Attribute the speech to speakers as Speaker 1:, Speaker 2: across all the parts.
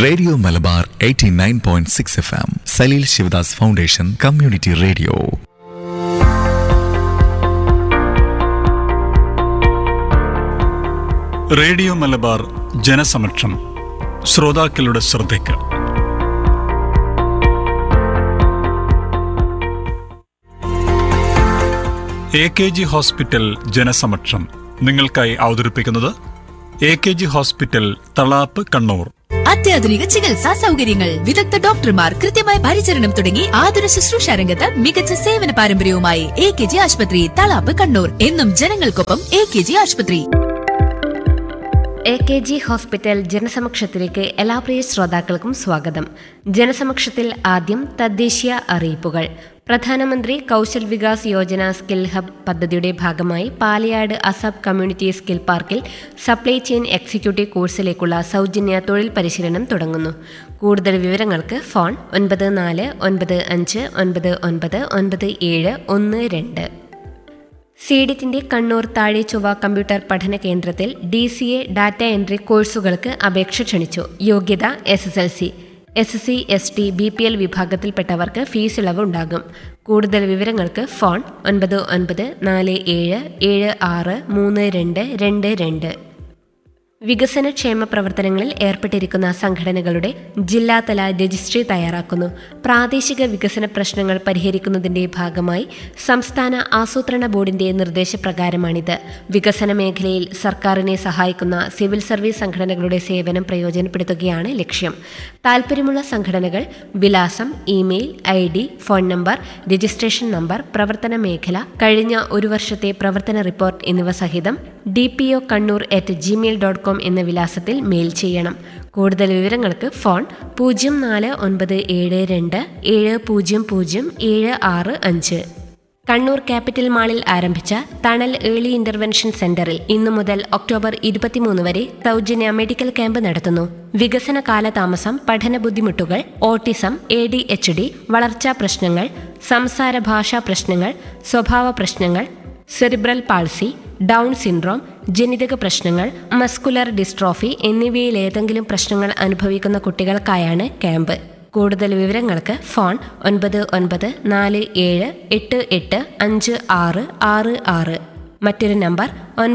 Speaker 1: Radio Malabar 89.6 FM, Saleel Sivadas foundation community radio.
Speaker 2: Radio Malabar ജനസമക്ഷം. ശ്രോതാക്കളുടെ ശ്രദ്ധയ്ക്ക് AKG hospital ജനസമക്ഷം നിങ്ങൾക്കായി അവതരിപ്പിക്കുന്നത് AKG ഹോസ്പിറ്റൽ തളാപ്പ്, കണ്ണൂർ.
Speaker 3: അത്യാധുനിക ചികിത്സാ സൗകര്യങ്ങൾ, വിദഗ്ധ ഡോക്ടർമാർ, കൃത്യമായ പരിചരണം തുടങ്ങി ആതുര ശുശ്രൂഷ രംഗത്ത് മികച്ച സേവന പാരമ്പര്യവുമായി AKG ആശുപത്രി, തളാപ്പ്, കണ്ണൂർ. എന്നും ജനങ്ങൾക്കൊപ്പം AKG ആശുപത്രി.
Speaker 4: AKG ഹോസ്പിറ്റൽ ജനസമക്ഷത്തിലേക്ക് എല്ലാ പ്രിയ ശ്രോതാക്കൾക്കും സ്വാഗതം. ജനസമക്ഷത്തിൽ ആദ്യം തദ്ദേശീയ അറിയിപ്പുകൾ. പ്രധാനമന്ത്രി കൗശൽ വികാസ് യോജന സ്കിൽ ഹബ് പദ്ധതിയുടെ ഭാഗമായി പാലയാട് അസാബ് കമ്മ്യൂണിറ്റി സ്കിൽ പാർക്കിൽ സപ്ലൈ ചെയിൻ എക്സിക്യൂട്ടീവ് കോഴ്സിലേക്കുള്ള സൗജന്യ തൊഴിൽ പരിശീലനം തുടങ്ങുന്നു. കൂടുതൽ വിവരങ്ങൾക്ക് ഫോൺ 9459999712. സീഡിറ്റിന്റെ കണ്ണൂർ താഴെചൊവ്വ കമ്പ്യൂട്ടർ പഠന കേന്ദ്രത്തിൽ DCA ഡാറ്റ എൻട്രി കോഴ്സുകൾക്ക് അപേക്ഷ ക്ഷണിച്ചു. യോഗ്യത SSLC. SC, ST, BPL വിഭാഗത്തിൽപ്പെട്ടവർക്ക് fees ഇളവ് ഉണ്ടാകും. കൂടുതൽ വിവരങ്ങൾക്ക് ഫോൺ 9947763222. വികസനക്ഷേമ പ്രവർത്തനങ്ങളിൽ ഏർപ്പെട്ടിരിക്കുന്ന സംഘടനകളുടെ ജില്ലാതല രജിസ്ട്രി തയ്യാറാക്കുന്നു. പ്രാദേശിക വികസന പ്രശ്നങ്ങൾ പരിഹരിക്കുന്നതിന്റെ ഭാഗമായി സംസ്ഥാന ആസൂത്രണ ബോർഡിന്റെ നിർദ്ദേശപ്രകാരമാണിത്. വികസന മേഖലയിൽ സർക്കാരിനെ സഹായിക്കുന്ന സിവിൽ സർവീസ് സംഘടനകളുടെ സേവനം പ്രയോജനപ്പെടുത്തുകയാണ് ലക്ഷ്യം. താൽപ്പര്യമുള്ള സംഘടനകൾ വിലാസം, email ID, phone number, registration number, പ്രവർത്തന മേഖല, കഴിഞ്ഞ ഒരു വർഷത്തെ പ്രവർത്തന റിപ്പോർട്ട് എന്നിവ സഹിതം dpo@gmail.com എന്ന വിലാസത്തിൽ മെയിൽ ചെയ്യണം. കൂടുതൽ വിവരങ്ങൾക്ക് ഫോൺ 0472700765. കണ്ണൂർ ക്യാപിറ്റൽ മാളിൽ ആരംഭിച്ച തണൽ ഏർലി ഇന്റർവെൻഷൻ സെന്ററിൽ ഇന്നു മുതൽ ഒക്ടോബർ 23 വരെ സൗജന്യ മെഡിക്കൽ ക്യാമ്പ് നടത്തുന്നു. വികസന കാലതാമസം, പഠന ബുദ്ധിമുട്ടുകൾ, ഓട്ടിസം, ADHD, വളർച്ചാ പ്രശ്നങ്ങൾ, സംസാര ഭാഷാ പ്രശ്നങ്ങൾ, സ്വഭാവ പ്രശ്നങ്ങൾ, സെറിബ്രൽ പാൾസി, ഡൗൺ സിൻഡ്രോം, ജനിതക പ്രശ്നങ്ങൾ, മസ്കുലർ ഡിസ്ട്രോഫി എന്നിവയിലേതെങ്കിലും പ്രശ്നങ്ങൾ അനുഭവിക്കുന്ന കുട്ടികൾക്കായാണ് ക്യാമ്പ്. കൂടുതൽ വിവരങ്ങൾക്ക് ഫോൺ 9947885666. മറ്റൊരു നമ്പർ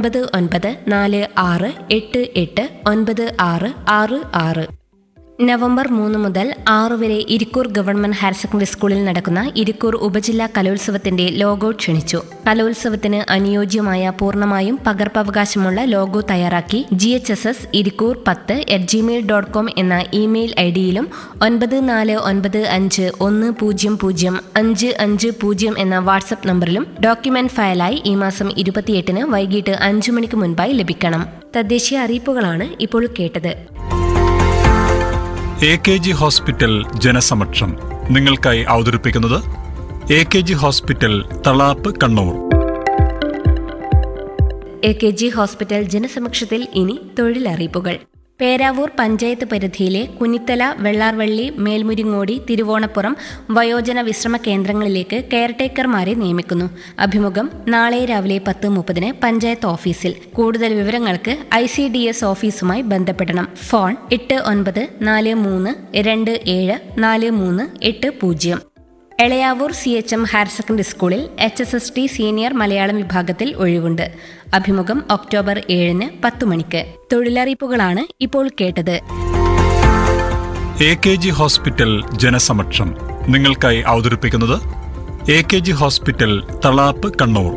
Speaker 4: 9946889666. നവംബർ 3 മുതൽ 6 വരെ ഇരിക്കൂർ ഗവൺമെന്റ് ഹയർ സെക്കൻഡറി സ്കൂളിൽ നടക്കുന്ന ഇരിക്കൂർ ഉപജില്ലാ കലോത്സവത്തിന്റെ ലോഗോ ക്ഷണിച്ചു. കലോത്സവത്തിന് അനുയോജ്യമായ പൂർണ്ണമായും പകർപ്പവകാശമുള്ള ലോഗോ തയ്യാറാക്കി GHSS ഇരിക്കൂർ 10@gmail.com എന്ന ഇമെയിൽ IDയിലും 9495100550 എന്ന വാട്സ്ആപ്പ് നമ്പറിലും ഡോക്യുമെന്റ് ഫയലായി ഈ മാസം 28 വൈകിട്ട് 5 മണിക്ക് മുൻപായി ലഭിക്കണം. തദ്ദേശീയ അറിയിപ്പുകളാണ് ഇപ്പോൾ കേട്ടത്.
Speaker 2: AKG ഹോസ്പിറ്റൽ ജനസമക്ഷം നിങ്ങൾക്കായി അവതരിപ്പിക്കുന്നത് AKG hospital Thalap, Kannur.
Speaker 4: AKG hospital ജനസമക്ഷത്തിൽ ഇനി തൊഴിലറിയിപ്പുകൾ. പേരാവൂർ പഞ്ചായത്ത് പരിധിയിലെ കുനിത്തല, വെള്ളാർവള്ളി, മേൽമുരിങ്ങോടി, തിരുവോണപ്പുറം വയോജന വിശ്രമ കേന്ദ്രങ്ങളിലേക്ക് കെയർടേക്കർമാരെ നിയമിക്കുന്നു. അഭിമുഖം നാളെ രാവിലെ 10:30 പഞ്ചായത്ത് ഓഫീസിൽ. കൂടുതൽ വിവരങ്ങൾക്ക് ICDS ഓഫീസുമായി ബന്ധപ്പെടണം. Phone 8943274380. Elayavoor CHM higher secondary സ്കൂളിൽ HSST സീനിയർ മലയാളം വിഭാഗത്തിൽ ഒഴിവുണ്ട്. അഭിമുഖം ഒക്ടോബർ 7 10 മണിക്ക്. തൊഴിലറിയിപ്പുകളാണ് ഇപ്പോൾ കേട്ടത്.
Speaker 2: AKG ഹോസ്പിറ്റൽ ജനസമക്ഷം നിങ്ങൾക്കായി അവതരിപ്പിക്കുന്നത് AKG hospital Thalap, Kannur.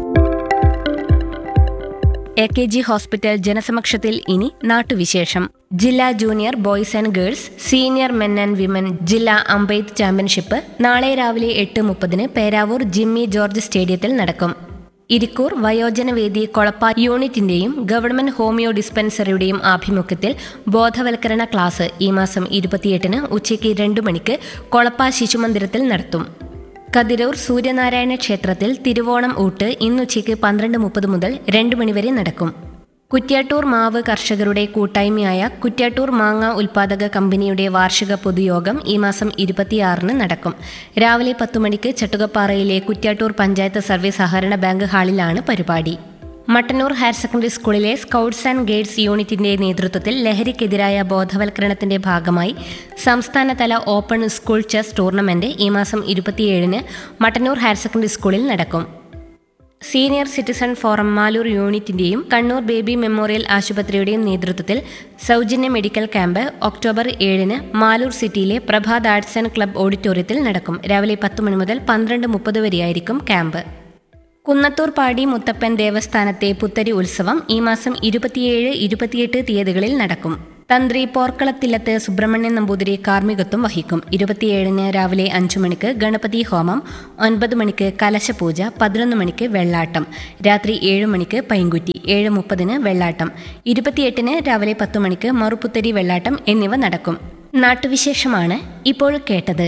Speaker 4: AKG hospital ജനസമക്ഷത്തിൽ ഇനി നാട്ടുവിശേഷം. ജില്ലാ junior boys and girls, senior men and women ജില്ലാ അമ്പെയ്ത്ത് ചാമ്പ്യൻഷിപ്പ് നാളെ രാവിലെ 8:30 പേരാവൂർ ജിമ്മി ജോർജ് സ്റ്റേഡിയത്തിൽ നടക്കും. ഇരിക്കൂർ വയോജനവേദി കൊളപ്പ യൂണിറ്റിന്റെയും ഗവൺമെന്റ് ഹോമിയോ ഡിസ്പെൻസറിയുടെയും ആഭിമുഖ്യത്തിൽ ബോധവൽക്കരണ ക്ലാസ് ഈ മാസം 28 ഉച്ചയ്ക്ക് 2 മണിക്ക് കൊളപ്പ ശിശുമന്ദിരത്തിൽ നടത്തും. കതിരൂർ സൂര്യനാരായണ ക്ഷേത്രത്തിൽ തിരുവോണം ഊട്ട് ഇന്നുച്ചയ്ക്ക് 12:30 മുതൽ 2 മണിവരെ നടക്കും. കുറ്റ്യാട്ടൂർ മാവ് കർഷകരുടെ കൂട്ടായ്മയായ കുറ്റ്യാട്ടൂർ മാങ്ങ ഉൽപാദക കമ്പനിയുടെ വാർഷിക പൊതുയോഗം ഈ മാസം 26 നടക്കും. രാവിലെ 10 മണിക്ക് ചട്ടുകപ്പാറയിലെ കുറ്റ്യാട്ടൂർ പഞ്ചായത്ത് സർവീസ് സഹകരണ ബാങ്ക് ഹാളിലാണ് പരിപാടി. മട്ടന്നൂർ ഹയർ സെക്കൻഡറി സ്കൂളിലെ സ്കൗട്ട്സ് ആൻഡ് ഗൈഡ്സ് യൂണിറ്റിന്റെ നേതൃത്വത്തിൽ ലഹരിക്കെതിരായ ബോധവൽക്കരണത്തിന്റെ ഭാഗമായി സംസ്ഥാനതല ഓപ്പൺ സ്കൂൾ ചെസ് ടൂർണമെന്റ് ഈ മാസം 27-ന് മട്ടന്നൂർ ഹയർ സെക്കൻഡറി സ്കൂളിൽ നടക്കും. Senior citizen forum Maloor യൂണിറ്റിന്റെയും Kannur baby memorial ആശുപത്രിയുടെയും നേതൃത്വത്തിൽ സൗജന്യ മെഡിക്കൽ ക്യാമ്പ് ഒക്ടോബർ 7-ന് മാലൂർ സിറ്റിയിലെ പ്രഭാത് ആർട്സ് ആൻഡ് ക്ലബ് ഓഡിറ്റോറിയത്തിൽ നടക്കും. രാവിലെ 10 മണി മുതൽ 12:30 വരെയായിരിക്കും ക്യാമ്പ്. കുന്നത്തൂർ പാടി മുത്തപ്പൻ ദേവസ്ഥാനത്തെ പുത്തരി ഉത്സവം ഈ മാസം 27, 28 തീയതികളിൽ നടക്കും. തന്ത്രി പോർക്കളത്തില്ലത്ത് സുബ്രഹ്മണ്യൻ നമ്പൂതിരി കാർമ്മികത്വം വഹിക്കും. 27-ന് രാവിലെ 5 മണിക്ക് ഗണപതി ഹോമം, 9 മണിക്ക് കലശപൂജ, 11 മണിക്ക് വെള്ളാട്ടം, രാത്രി 7 മണിക്ക് പൈങ്കുറ്റി, 7:30-ന് വെള്ളാട്ടം, 28-ന് രാവിലെ 10 മണിക്ക് മറുപുത്തരി വെള്ളാട്ടം എന്നിവ നടക്കും. നാട്ടുവിശേഷമാണ് ഇപ്പോൾ കേട്ടത്.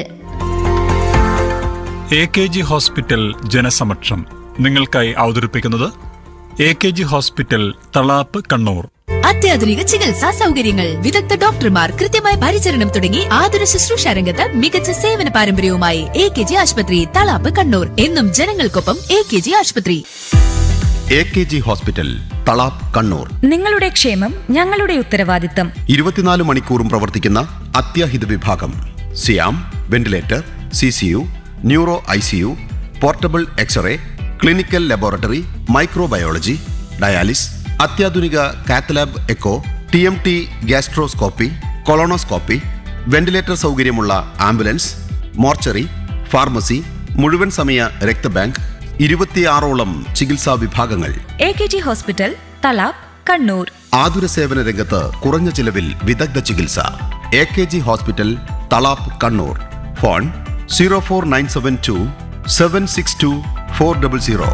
Speaker 2: AKG ഹോസ്പിറ്റൽ ജനസമക്ഷം നിങ്ങൾക്കായി അവതരിപ്പിക്കുന്നത് AKG ഹോസ്പിറ്റൽ തളാപ്പ് കണ്ണൂർ.
Speaker 3: അത്യാധുനിക ചികിത്സാ സൗകര്യങ്ങൾ, വിദഗ്ധ ഡോക്ടർമാർ, കൃത്യമായ പരിചരണം തുടങ്ങി ആതുര ശുശ്രൂഷ രംഗത്ത് മികച്ച സേവന പാരമ്പര്യവുമായി AKG ആശുപത്രി തളാപ്പ് കണ്ണൂർ. എന്നും ജനങ്ങൾക്കൊപ്പം AKG ആശുപത്രി.
Speaker 5: AKG hospital Thalap Kannur.
Speaker 6: നിങ്ങളുടെ ക്ഷേമം ഞങ്ങളുടെ ഉത്തരവാദിത്തം.
Speaker 5: 24 മണിക്കൂറും പ്രവർത്തിക്കുന്ന അത്യാഹിത വിഭാഗം, സിയാം, ventilator, CCU, neuro ICU, portable x-ray, clinical laboratory, microbiology, dialysis, അത്യാധുനിക cath lab echo, TMT gastroscopy, colonoscopy, ventilator സൗകര്യമുള്ള ആംബുലൻസ്, മോർച്ചറി, ഫാർമസി, മുഴുവൻ സമയ രക്തബാങ്ക്, 26ഓളം ചികിത്സാ വിഭാഗങ്ങൾ.
Speaker 6: AKG hospital Thalap Kannur.
Speaker 5: ആതുര സേവന രംഗത്ത് കുറഞ്ഞ ചിലവിൽ വിദഗ്ധ ചികിത്സ. AKG hospital Thalap Kannur. Phone 04972 762 400.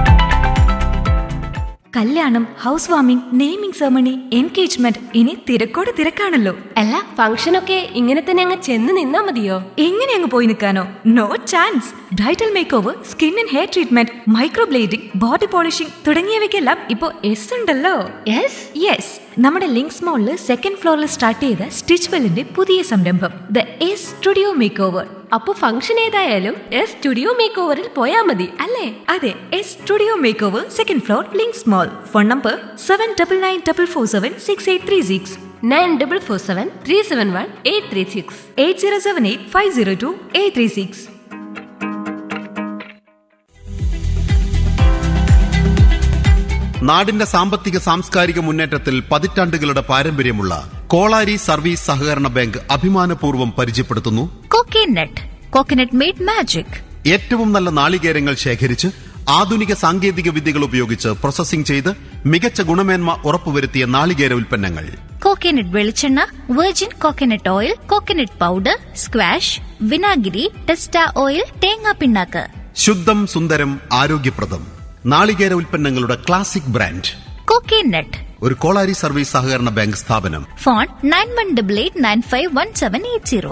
Speaker 6: കല്യാണം, house warming, naming ceremony, engagement, ഇനി തിരക്കോട് തിരക്കാണല്ലോ.
Speaker 4: അല്ല, ഫംഗ്ഷനൊക്കെ ഇങ്ങനെ തന്നെ അങ്ങ് ചെന്ന് നിന്നാ മതിയോ?
Speaker 6: എങ്ങനെ അങ്ങ് പോയി നിൽക്കാനോ? No chance. Bridal make over, skin and hair treatment, microblading, body polishing തുടങ്ങിയവയ്ക്കെല്ലാം ഇപ്പോ എസ് ഉണ്ടല്ലോ. യെസ്, നമ്മുടെ ലിങ്ക്സ് മോളിൽ 2nd ഫ്ലോറിൽ സ്റ്റാർട്ട് ചെയ്ത സ്റ്റിച്ച്വെല്ലിന്റെ പുതിയ സംരംഭം the S studio make over.
Speaker 4: അപ്പൊ ഫംഗ്ഷൻ ഏതായാലും സ്റ്റുഡിയോ മേക്ക് ഓവറിൽ പോയാ മതി അല്ലേ?
Speaker 6: അതെ, S studio make over, 2nd floor, links മോൾ. Phone number 7994476836,
Speaker 4: 9447371836,
Speaker 6: 8078502836.
Speaker 5: നാടിന്റെ സാമ്പത്തിക സാംസ്കാരിക മുന്നേറ്റത്തിൽ പതിറ്റാണ്ടുകളുടെ പാരമ്പര്യമുള്ള കോളാരി സർവീസ് സഹകരണ ബാങ്ക് അഭിമാനപൂർവ്വം പരിചയപ്പെടുത്തുന്നു
Speaker 3: കോക്കനട്ട് മെയ്ഡ് മാജിക്.
Speaker 5: ഏറ്റവും നല്ല നാളികേരങ്ങൾ ശേഖരിച്ച് ആധുനിക സാങ്കേതിക വിദ്യകൾ ഉപയോഗിച്ച് പ്രോസസ്സിംഗ് ചെയ്ത് മികച്ച ഗുണമേന്മ ഉറപ്പുവരുത്തിയ നാളികേര ഉൽപ്പന്നങ്ങൾ.
Speaker 7: കോക്കനട്ട് വെളിച്ചെണ്ണ, virgin coconut oil, coconut powder, squash, വിനാഗിരി, ടെസ്റ്റ ഓയിൽ, തേങ്ങാ പിണ്ണാക്ക്.
Speaker 5: ശുദ്ധം, സുന്ദരം, ആരോഗ്യപ്രദം നാളികേര ഉൽപ്പന്നങ്ങളുടെ ക്ലാസിക് ബ്രാൻഡ്
Speaker 7: കോക്കനട്ട്.
Speaker 5: ഒരു കോളാരി സർവീസ് സഹകരണ ബാങ്ക് സ്ഥാപനം.
Speaker 7: ഫോൺ 9188951780.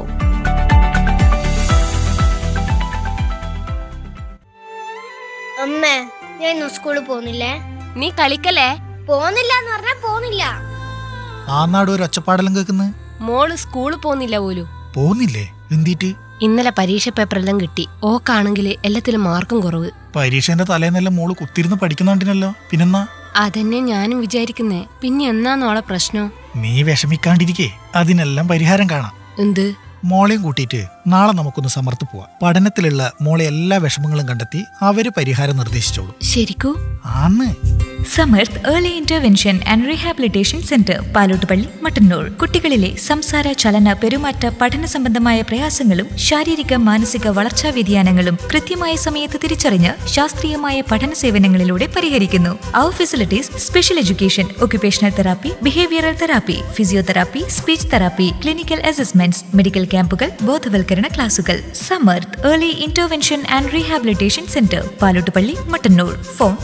Speaker 8: അമ്മേ, ഞാൻ ഇന്ന് സ്കൂളിൽ പോകുന്നില്ലേ?
Speaker 4: നീ കളിക്കല്ലേ?
Speaker 8: പോകുന്നില്ല എന്ന് പറഞ്ഞാ പോകുന്നില്ല.
Speaker 9: ആ നാട് ഒരു ഒച്ചപ്പാടെല്ലാം കേൾക്കുന്നത്.
Speaker 4: മോള് സ്കൂളിൽ പോകുന്നില്ല പോലും.
Speaker 9: പോകുന്നില്ലേ? എന്തിട്ട്?
Speaker 4: ഇന്നലെ പരീക്ഷ പേപ്പറെല്ലാം കിട്ടി. ഓക്കാണെങ്കിൽ എല്ലാത്തിലും മാർക്കും കുറവ്.
Speaker 9: പരീക്ഷേന്റെ തലേന്നെല്ലാം മോള് കുത്തിരുന്ന് പഠിക്കുന്നുണ്ടിനല്ലോ. പിന്നെന്നാ?
Speaker 4: അതന്നെ ഞാനും വിചാരിക്കുന്നേ. പിന്നെ എന്നാന്നോളെ പ്രശ്നം?
Speaker 9: നീ വിഷമിക്കാണ്ടിരിക്കേ, അതിനെല്ലാം പരിഹാരം കാണാം.
Speaker 4: എന്ത്?
Speaker 9: മോളെയും കൂട്ടിയിട്ട് നാളെ നമുക്കൊന്ന് സമർത്ത് പോവാം. പഠനത്തിലുള്ള മോളെ എല്ലാ വിഷമങ്ങളും കണ്ടെത്തി അവര് പരിഹാരം നിർദ്ദേശിച്ചോളൂ.
Speaker 4: ശരിക്കൂ?
Speaker 9: ആന്ന്.
Speaker 6: Samarth early intervention and rehabilitation centre, Palottupalli, Mattannur. കുട്ടികളിലെ സംസാര, ചലന, പെരുമാറ്റ, പഠന സംബന്ധമായ പ്രയാസങ്ങളും ശാരീരിക മാനസിക വളർച്ചാ വ്യതിയാനങ്ങളും കൃത്യമായ സമയത്ത് തിരിച്ചറിഞ്ഞ് ശാസ്ത്രീയമായ പഠന സേവനങ്ങളിലൂടെ പരിഹരിക്കുന്നു. അവർ facilities: special education, occupational therapy, behavioural therapy, physiotherapy, speech therapy, clinical assessments, medical ക്യാമ്പുകൾ, ബോധവൽക്കരണ ക്ലാസുകൾ. Samarth early intervention and rehabilitation centre, Palottupalli, Mattannur. Phone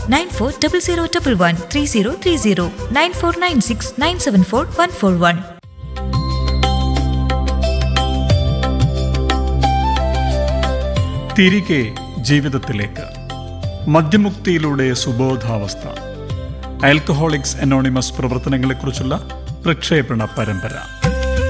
Speaker 6: 9400113030, 9496974141.
Speaker 2: തിരികെ ജീവിതത്തിലേക്ക്. മദ്യമുക്തിയിലൂടെ സുബോധാവസ്ഥ. ആൽക്കഹോളിക്സ് അനോണിമസ് പ്രവർത്തനങ്ങളെക്കുറിച്ചുള്ള പ്രക്ഷേപണ പരമ്പര.